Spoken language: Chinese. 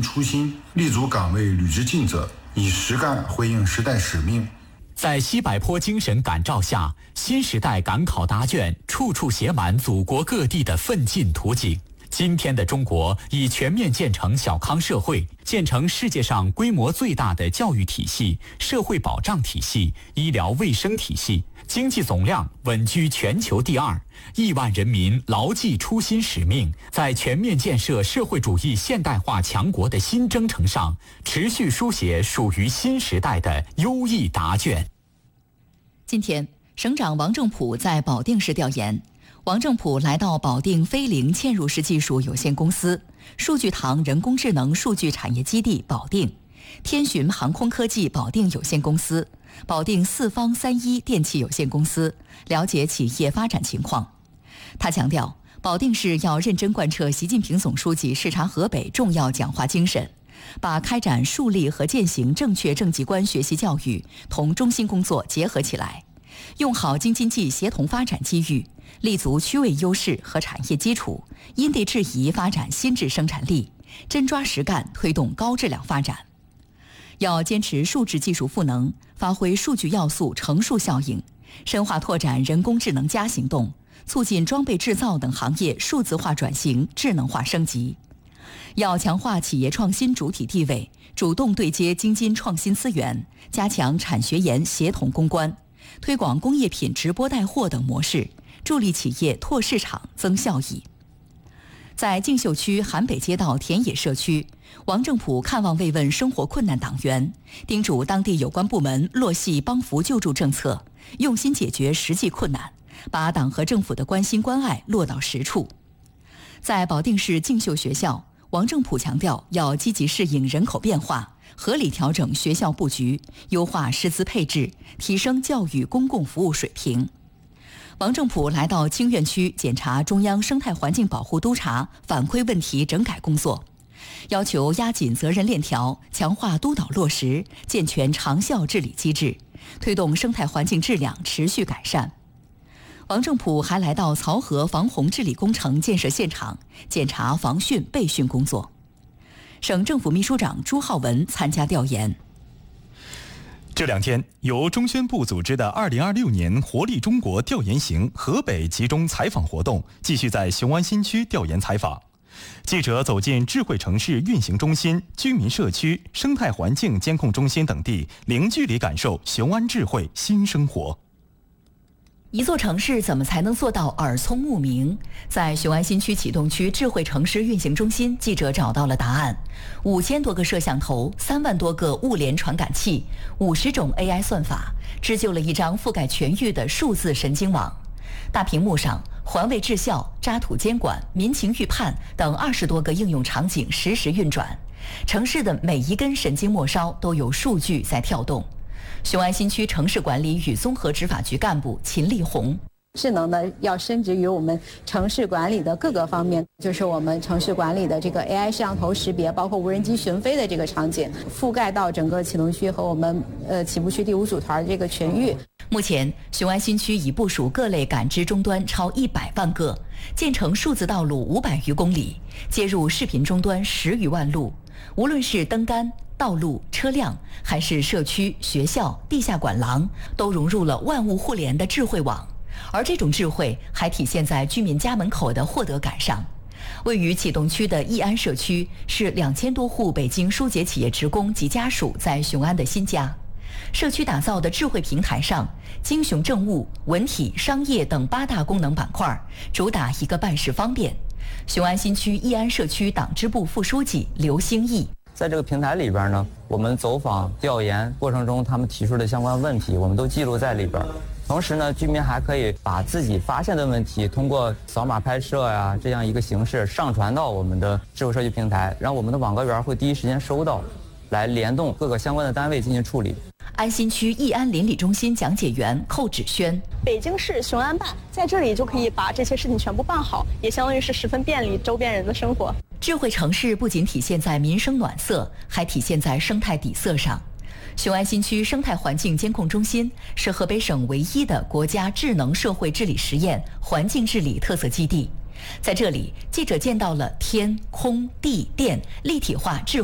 初心，立足岗位履职尽责，以实干回应时代使命。 在西柏坡精神感召下，新时代赶考答卷处处写满祖国各地的奋进图景。今天的中国已全面建成小康社会，建成世界上规模最大的教育体系、社会保障体系、医疗卫生体系，经济总量稳居全球第2，亿万人民牢记初心使命，在全面建设社会主义现代化强国的新征程上，持续书写属于新时代的优异答卷。 今天，省长王正普在保定市调研。王正普来到保定飞凌嵌入式技术有限公司、数据堂人工智能数据产业基地保定、天巡航空科技保定有限公司、保定四方31电器有限公司，了解企业发展情况。他强调，保定市要认真贯彻习近平总书记视察河北重要讲话精神，把开展树立和践行正确政绩观学习教育同中心工作结合起来，用好京津冀协同发展机遇，立足区位优势和产业基础，因地制宜发展新质生产力，真抓实干推动高质量发展。要坚持数字技术赋能，发挥数据要素乘数效应，深化拓展人工智能+行动，促进装备制造等行业数字化转型、智能化升级。要强化企业创新主体地位，主动对接京津创新资源，加强产学研协同攻关，推广工业品直播带货等模式，助力企业拓市场、增效益。在竞秀区韩北街道田野社区，王正普看望慰问生活困难党员，叮嘱当地有关部门落细帮扶救助政策，用心解决实际困难，把党和政府的关心关爱落到实处。在保定市竞秀学校，王正普强调要积极适应人口变化，合理调整学校布局，优化师资配置，提升教育公共服务水平。王正普来到清苑区检查中央生态环境保护督察反馈问题整改工作，要求压紧责任链条，强化督导落实，健全长效治理机制，推动生态环境质量持续改善。王正普还来到漕河防洪治理工程建设现场，检查防汛备汛工作。省政府秘书长朱浩文参加调研。 这2天，由中宣部组织的2026年活力中国调研行河北集中采访活动继续在雄安新区调研采访。记者走进智慧城市运行中心、居民社区、生态环境监控中心等地，零距离感受雄安智慧新生活。 一座城市怎么才能做到耳聪目明？在雄安新区启动区智慧城市运行中心，记者找到了答案：5000多个摄像头，3万多个物联传感器，50种 AI 算法，织就了一张覆盖全域的数字神经网。大屏幕上，环卫治校、渣土监管、民情预判等20多个应用场景实时运转，城市的每一根神经末梢都有数据在跳动。雄安新区城市管理与综合执法局干部秦丽红： 智能呢要深植于我们城市管理的各个方面，就是我们城市管理的这个 AI 摄像头识别，包括无人机巡飞的这个场景，覆盖到整个启动区和我们起步区第5组团这个全域。 目前，雄安新区已部署各类感知终端超100万个，建成数字道路500余公里，接入视频终端10余万路。无论是灯杆、道路、车辆，还是社区、学校、地下管廊，都融入了万物互联的智慧网。而这种智慧还体现在居民家门口的获得感上。位于启动区的义安社区是2000多户北京舒捷企业职工及家属在雄安的新家。社区打造的智慧平台上，京雄政务、文体、商业等8大功能板块，主打一个办事方便。雄安新区义安社区党支部副书记刘兴义： 在这个平台里边呢，我们走访调研过程中他们提出的相关问题，我们都记录在里边。同时呢，居民还可以把自己发现的问题通过扫码拍摄呀这样一个形式上传到我们的智慧社区平台，让我们的网格员会第一时间收到，来联动各个相关的单位进行处理。 安新区义安邻里中心讲解员寇芷轩： 北京市雄安办在这里就可以把这些事情全部办好，也相当于是十分便利周边人的生活。 智慧城市不仅体现在民生暖色，还体现在生态底色上。雄安新区生态环境监控中心是河北省唯一的国家智能社会治理实验环境治理特色基地。在这里，记者见到了天、空、地、电立体化智慧